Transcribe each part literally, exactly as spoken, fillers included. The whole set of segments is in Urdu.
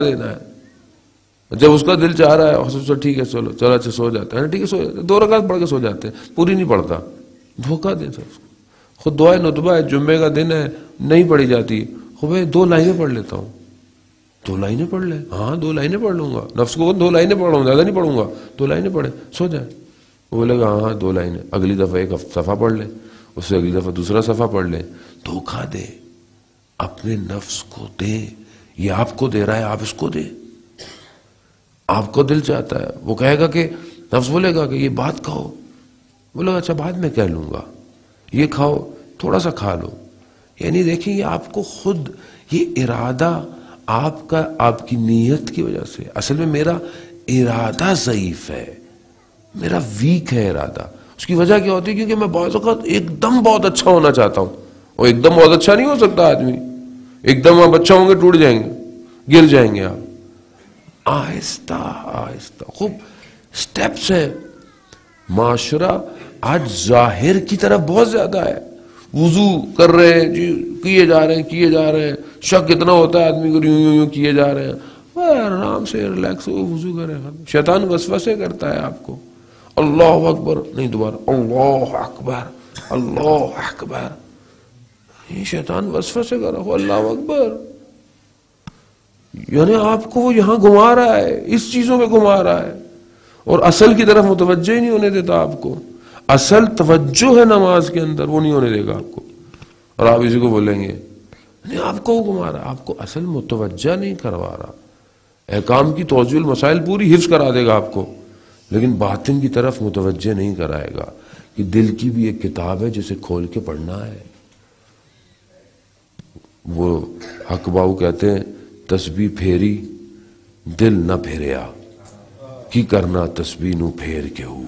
دینا ہے. جب اس کا دل چاہ رہا ہے سوچا ٹھیک ہے چلو چلو اچھا سو جاتا ہے ٹھیک ہے سو جاتا ہے, دو رکعت پڑھ کے سو جاتے ہیں, پوری نہیں پڑھتا, دھوکہ دیتا اس کو. خود دعائے نتبہ ہے, جمعے کا دن ہے, نہیں پڑھی جاتی, خود دو لائنیں پڑھ لیتا ہوں, دو لائنیں پڑھ لیں, ہاں دو لائنیں پڑھ لوں گا, نفس کو دو لائنیں پڑھ رہا ہوں, زیادہ نہیں پڑھوں گا, دو لائنیں پڑھیں سو جائے. وہ بولے گا ہاں دو لائنیں, اگلی دفعہ ایک صفحہ پڑھ لیں, اس سے اگلی دفعہ دوسرا صفحہ پڑھ لیں. دھوکہ دے, اپنے نفس کو دے, یہ آپ کو دے رہا ہے, آپ اس کو دے. آپ کو دل چاہتا ہے, وہ کہے گا کہ نفس بولے گا کہ یہ بات کھاؤ, بولے گا اچھا بعد میں کہہ لوں گا, یہ کھاؤ تھوڑا سا کھا لو. یعنی دیکھیں یہ آپ کو خود, یہ ارادہ آپ کا آپ کی نیت کی وجہ سے, اصل میں میرا ارادہ ضعیف ہے, میرا ویک ہے ارادہ. اس کی وجہ کیا ہوتی ہے, کیونکہ میں بعض اوقات ایک دم بہت اچھا ہونا چاہتا ہوں, اور ایک دم بہت اچھا نہیں ہو سکتا آدمی. ایک دم آپ اچھا ہوں گے ٹوٹ جائیں گے, گر جائیں گے آپ. آہستہ آہستہ خوب سٹیپس ہیں. معاشرہ آج ظاہر کی طرف بہت زیادہ ہے, وضو کر رہے ہیں جی, کیے جا رہے ہیں کیے جا رہے ہیں, شک اتنا ہوتا ہے آدمی کو, یوں یوں یوں کیے جا رہے ہیں. آرام سے ریلیکس ہو, وضو کریں. شیطان وسوسے کرتا ہے آپ کو, اللہ اکبر نہیں, دوبارہ اللہ اکبر اللہ اکبر. یہ شیطان وسوسے کر رہا ہو, اللہ اکبر, یعنی آپ کو وہ یہاں گھما رہا ہے, اس چیزوں میں گھما رہا ہے, اور اصل کی طرف متوجہ ہی نہیں ہونے دیتا آپ کو. اصل توجہ ہے نماز کے اندر, وہ نہیں ہونے دے گا آپ کو. اور آپ اسی کو بولیں گے نہیں آپ کو گھما رہا, آپ کو اصل متوجہ نہیں کروا رہا. احکام کی توضیح المسائل پوری حفظ کرا دے گا آپ کو, لیکن باطن کی طرف متوجہ نہیں کرائے گا کہ دل کی بھی ایک کتاب ہے جسے کھول کے پڑھنا ہے. وہ حق باؤ کہتے ہیں تسبیح پھیری دل نہ پھیریا, کی کرنا تسبیح نو پھیر کے ہو.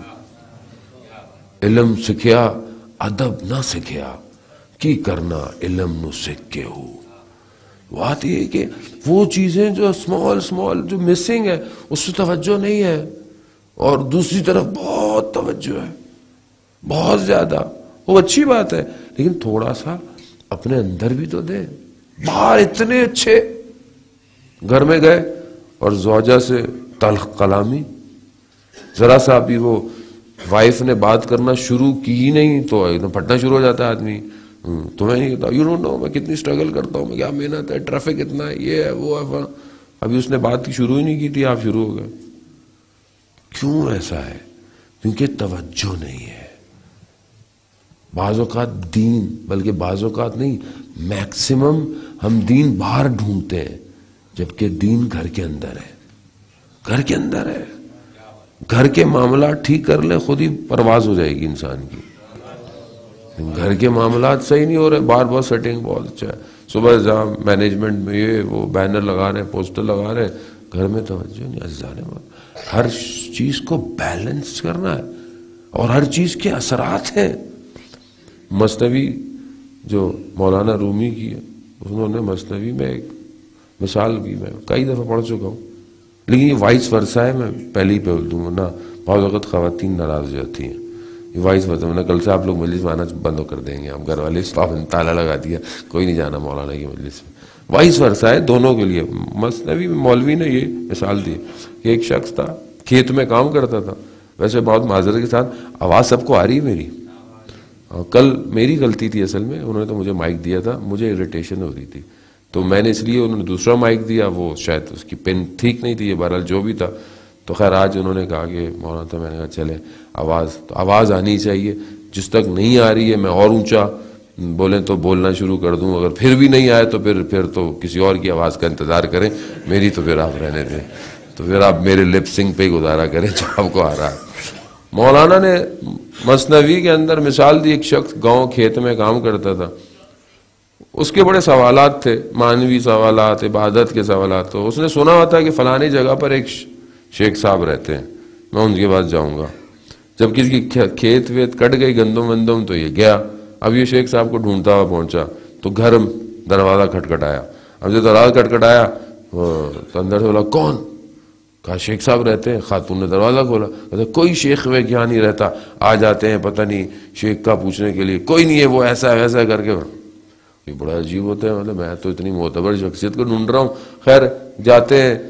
علم سکھیا ادب نہ سکھیا, کی کرنا علم نو سکھ کے ہو. بات یہ ہے کہ وہ چیزیں جو اسمال اسمال جو مسنگ ہے اس سے توجہ نہیں ہے, اور دوسری طرف بہت توجہ ہے, بہت زیادہ. وہ اچھی بات ہے, لیکن تھوڑا سا اپنے اندر بھی تو دے. باہر اتنے اچھے, گھر میں گئے اور زوجہ سے تلخ کلامی, ذرا سا بھی وہ وائف نے بات کرنا شروع کی ہی نہیں تو ایک دم پھٹنا شروع ہو جاتا ہے آدمی. تمہیں نہیں کہتا, یو ڈونٹ نو میں کتنی اسٹرگل کرتا ہوں, میں کیا محنت ہے, ٹریفک اتنا ہے, یہ ہے وہ ہے. ابھی اس نے بات کی شروع ہی نہیں کی تھی, آپ شروع ہو گئے. کیوں ایسا ہے؟ کیونکہ توجہ نہیں ہے. بعض اوقات دین, بلکہ بعض اوقات نہیں, میکسیمم ہم دین باہر ڈھونڈتے ہیں, جبکہ دین گھر کے اندر ہے. گھر کے اندر ہے. گھر کے معاملات ٹھیک کر لیں, خود ہی پرواز ہو جائے گی انسان کی. گھر کے معاملات صحیح نہیں ہو رہے, بار بار سیٹنگ بہت اچھا ہے, صبح جام مینجمنٹ میں یہ وہ بینر لگا رہے ہیں, پوسٹر لگا رہے ہیں, گھر میں توجہ نہیں. عزیزان ہر چیز کو بیلنس کرنا ہے, اور ہر چیز کے اثرات ہیں. مثنوی جو مولانا رومی کی ہے, انہوں نے مثنوی میں ایک مثال بھی میں کئی دفعہ پڑھ چکا ہوں, لیکن یہ وائس ورثہ ہے, میں پہلے ہی پہ بول دوں ورنہ بعض وقت خواتین ناراض ہو جاتی ہیں. یہ وائس ورثہ, ورنہ کل سے آپ لوگ مجلس میں آنا بند کر دیں گے, ہم گھر والے پابند تالا لگا دیا, کوئی نہیں جانا مولانا کی مجلس میں. وائس ورثہ ہے دونوں کے لیے. مثنوی میں مولوی نے یہ مثال دی کہ ایک شخص تھا, کھیت میں کام کرتا تھا. ویسے بہت معذرت کے ساتھ آواز سب کو آ رہی ہے میری, کل میری غلطی تھی اصل میں, انہوں نے تو مجھے مائک دیا تھا, مجھے اریٹیشن ہو رہی تھی تو میں نے اس لیے انہوں نے دوسرا مائک دیا, وہ شاید اس کی پن ٹھیک نہیں تھی, یہ بہرحال جو بھی تھا. تو خیر آج انہوں نے کہا کہ مولانا, تو میں نے کہا چلے آواز تو آواز آنی چاہیے, جس تک نہیں آ رہی ہے میں اور اونچا بولیں تو بولنا شروع کر دوں, اگر پھر بھی نہیں آئے تو پھر پھر تو کسی اور کی آواز کا انتظار کریں, میری تو پھر آپ رہنے دیں, تو پھر آپ میرے لپ سنگ پہ ہی گزارا کریں جو آپ کو آ رہا ہے. مولانا نے مثنوی کے اندر مثال دی, ایک شخص گاؤں کھیت میں کام کرتا تھا, اس کے بڑے سوالات تھے, معنوی سوالات, عبادت کے سوالات. تو اس نے سنا ہوا تھا کہ فلانی جگہ پر ایک شیخ صاحب رہتے ہیں, میں ان کے پاس جاؤں گا. جب کسی کی کھیت ویت کٹ گئی گندم وندم تو یہ گیا. اب یہ شیخ صاحب کو ڈھونڈتا ہوا پہنچا تو گھر دروازہ کھٹکھٹایا. اب جو دروازہ کھٹکھٹایا تو اندر سے بولا کون؟ کہا شیخ صاحب رہتے ہیں. خاتون نے دروازہ کھولا, کہتے کوئی شیخ ویخ یہاں نہیں رہتا, آ جاتے ہیں پتہ نہیں شیخ کا پوچھنے کے لیے, کوئی نہیں ہے, وہ ایسا ہے ویسا کر کے. یہ بڑا عجیب ہوتا ہے, مطلب میں تو اتنی معتبر شخصیت کو ڈھونڈ رہا ہوں. خیر جاتے ہیں,